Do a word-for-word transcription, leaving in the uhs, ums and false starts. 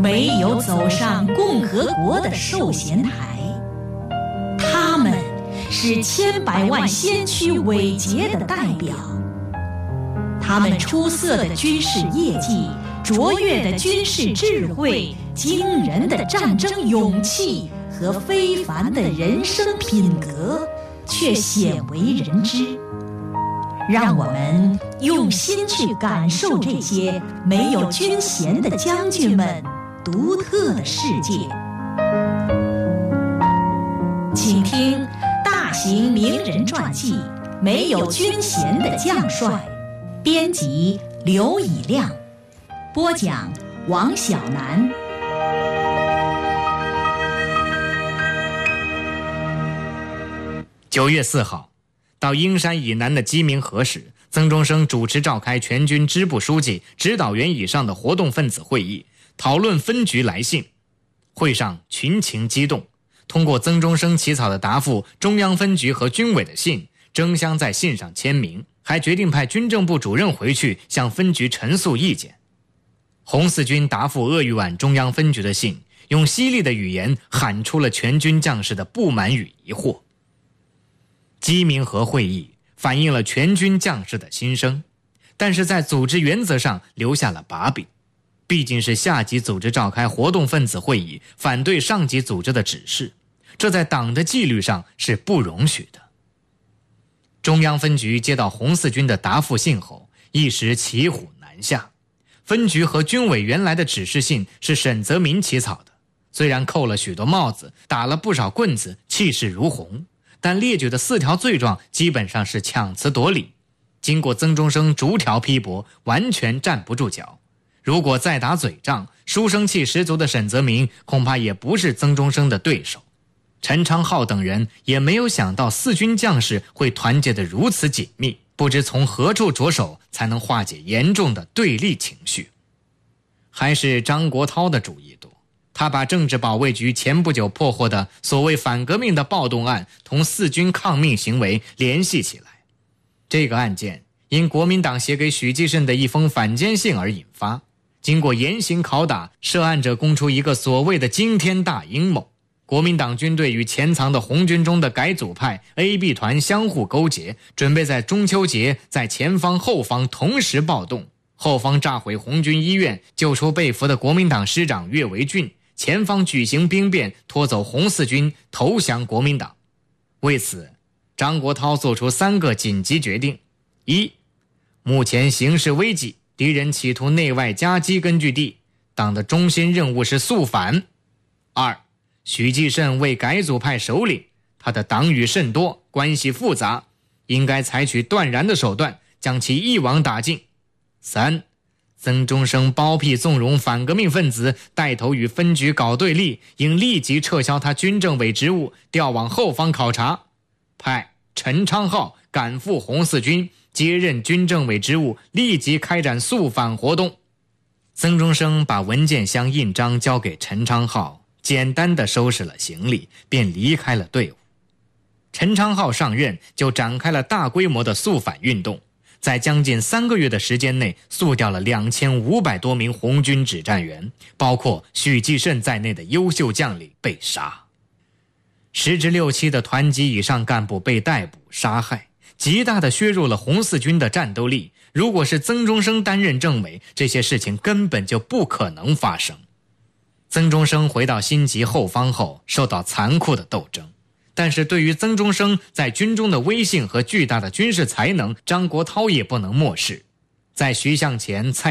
没有走上共和国的授衔台，他们是千百万先驱伟捷的代表。他们出色的军事业绩、卓越的军事智慧、惊人的战争勇气和非凡的人生品格，却鲜为人知。让我们用心去感受这些没有军衔的将军们独特的世界。请听大型名人传记《没有军衔的将帅》，编辑刘以亮，播讲王小楠。 九月四号，到英山以南的鸡鸣河时，曾中生主持召开全军支部书记、指导员以上的活动分子会议，讨论分局来信。会上群情激动，通过曾中生起草的答复中央分局和军委的信，争相在信上签名，还决定派军政部主任回去向分局陈述意见。红四军答复鄂豫皖中央分局的信，用犀利的语言喊出了全军将士的不满与疑惑。鸡鸣河会议反映了全军将士的心声，但是在组织原则上留下了把柄。毕竟是下级组织召开活动分子会议，反对上级组织的指示，这在党的纪律上是不容许的。中央分局接到红四军的答复信后，一时骑虎难下。分局和军委原来的指示信是沈泽民起草的，虽然扣了许多帽子，打了不少棍子，气势如虹，但列举的四条罪状基本上是强词夺理，经过曾中生逐条批驳，完全站不住脚。如果再打嘴仗，书生气十足的沈泽民恐怕也不是曾中生的对手。陈昌浩等人也没有想到四军将士会团结得如此紧密，不知从何处着手才能化解严重的对立情绪。还是张国焘的主意多，他把政治保卫局前不久破获的所谓反革命的暴动案同四军抗命行为联系起来。这个案件因国民党写给许继慎的一封反间信而引发，经过严刑拷打，涉案者供出一个所谓的惊天大阴谋。国民党军队与潜藏的红军中的改组派 A B 团相互勾结，准备在中秋节在前方后方同时暴动，后方炸毁红军医院，救出被俘的国民党师长岳维俊，前方举行兵变，拖走红四军，投降国民党。为此，张国焘做出三个紧急决定：一、目前形势危急，敌人企图内外夹击根据地，党的中心任务是肃反。二、许继慎为改组派首领，他的党羽甚多，关系复杂，应该采取断然的手段，将其一网打尽。三、曾中生包庇纵容反革命分子，带头与分局搞对立，应立即撤销他军政委职务，调往后方考察，派陈昌浩赶赴红四军，接任军政委职务，立即开展肃反活动。曾中生把文件箱印章交给陈昌浩，简单地收拾了行李，便离开了队伍。陈昌浩上任就展开了大规模的肃反运动，在将近三个月的时间内，肃掉了两千五百多名红军指战员，包括许继慎在内的优秀将领被杀。十之六七的团级以上干部被逮捕杀害，极大地削弱了红四军的战斗力。如果是曾中生担任政委，这些事情根本就不可能发生。曾中生回到新集后方后，受到残酷的斗争，但是对于曾中生在军中的威信和巨大的军事才能，张国焘也不能漠视。在徐向前、蔡